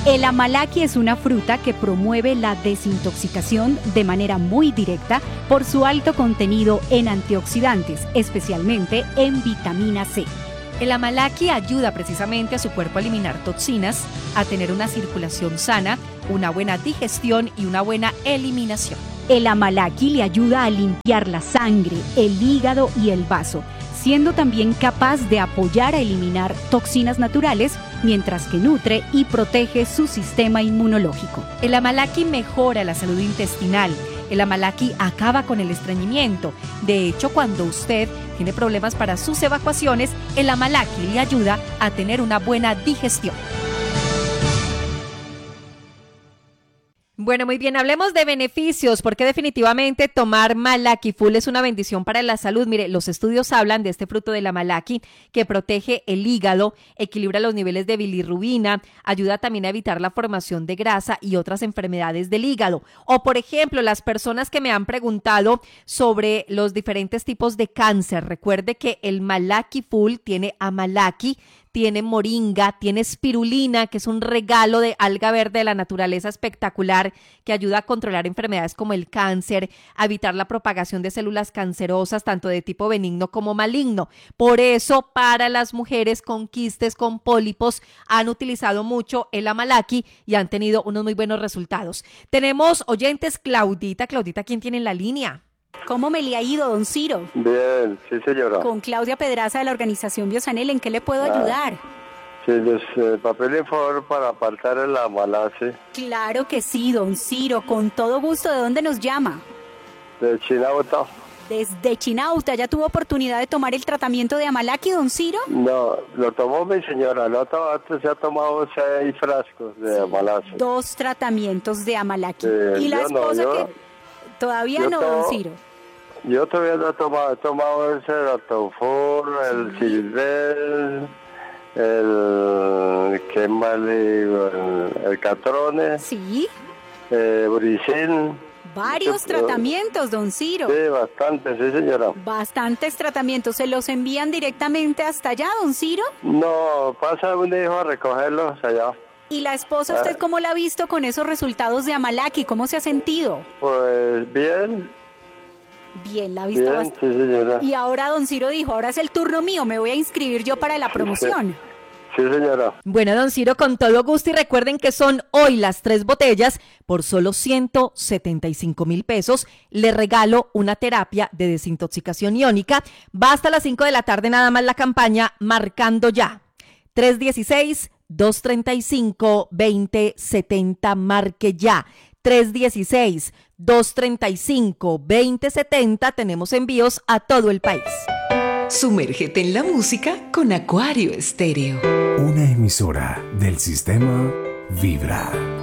El amalaki es una fruta que promueve la desintoxicación de manera muy directa por su alto contenido en antioxidantes, especialmente en vitamina C. El amalaki ayuda precisamente a su cuerpo a eliminar toxinas, a tener una circulación sana, una buena digestión y una buena eliminación. El amalaki le ayuda a limpiar la sangre, el hígado y el vaso, siendo también capaz de apoyar a eliminar toxinas naturales, mientras que nutre y protege su sistema inmunológico. El amalaki mejora la salud intestinal. El amalaki acaba con el estreñimiento. De hecho, cuando usted tiene problemas para sus evacuaciones, el amalaki le ayuda a tener una buena digestión. Bueno, muy bien, hablemos de beneficios, porque definitivamente tomar Malaki Full es una bendición para la salud. Mire, los estudios hablan de este fruto de la Malaki que protege el hígado, equilibra los niveles de bilirrubina, ayuda también a evitar la formación de grasa y otras enfermedades del hígado. O, por ejemplo, las personas que me han preguntado sobre los diferentes tipos de cáncer, recuerde que el Malaki Full tiene amalaki, tiene moringa, tiene espirulina, que es un regalo de alga verde de la naturaleza espectacular que ayuda a controlar enfermedades como el cáncer, a evitar la propagación de células cancerosas, tanto de tipo benigno como maligno. Por eso, para las mujeres con quistes, con pólipos, han utilizado mucho el amalaki y han tenido unos muy buenos resultados. Tenemos oyentes, Claudita, ¿quién tiene en la línea? ¿Cómo me le ha ido, don Ciro? Bien, sí señora. Con Claudia Pedraza de la organización Biosanel, ¿en qué le puedo ayudar? Sí, los papeles, por favor, para apartar el amalaki. Claro que sí, don Ciro, con todo gusto. ¿De dónde nos llama? De Chinauta. Desde Chinauta. ¿Ya tuvo oportunidad de tomar el tratamiento de amalaki, don Ciro? No, lo tomó mi señora, antes se ha tomado 6 frascos de amalaki. 2 tratamientos de amalaki. Sí, ¿Y la esposa que todavía no, don Ciro? Yo todavía no he tomado ese Latofur, el Silvel, ¿qué más le digo? El Catrone. Sí. Bricin. Varios tratamientos, don Ciro. Sí, bastante, sí señora. Bastantes tratamientos. ¿Se los envían directamente hasta allá, don Ciro? No, pasa un hijo a recogerlos allá. ¿Y la esposa, usted cómo la ha visto con esos resultados de amalaki? ¿Cómo se ha sentido? Pues bien. Bien, la ha visto bastante. Sí, señora. Y ahora don Ciro dijo, ahora es el turno mío, me voy a inscribir yo para la promoción. Sí, señora. Bueno, don Ciro, con todo gusto, y recuerden que son hoy las 3 botellas por solo 175,000 pesos. Le regalo una terapia de desintoxicación iónica. Va hasta las 5 de la tarde nada más la campaña, marcando ya. 316-235-2070, marque ya. 316-235-2070, tenemos envíos a todo el país. Sumérgete en la música con Acuario Estéreo. Una emisora del sistema Vibra.